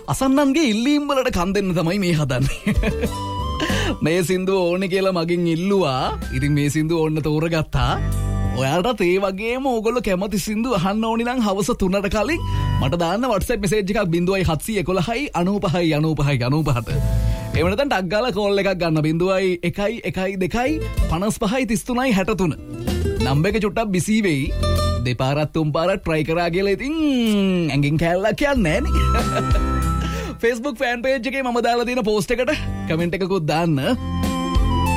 අසන්නන්ගේ ඉල්ලීම් වලට කන් දෙන්න තමයි මේ හදන්නේ. මේ සින්දුව ඕනේ කියලා මගෙන් ඉල්ලුවා. ඉතින් මේ සින්දුව ඕන්න තෝරගත්තා. ඔයාලටත් ඒ වගේම ඕගොල්ලෝ කැමති සින්දු අහන්න ඕනි නම් හවස 3ට කලින් මට දාන්න WhatsApp message එකක් 0711 95 95 95ට. එහෙම නැත්නම් ටග් ගාලා කෝල් එකක් ගන්න 0112 55 33 63. නම්බර් එක චුට්ටක් බිසි වෙයි. දෙපාරක් තුන් පාරක් try කරා කියලා ඉතින් ඇඟින් කැල්ලක් කියන්නේ නැහැ නේ. Facebook fan page එකේ මම දාලා තියෙන post එකට comment එකකුත් දාන්න.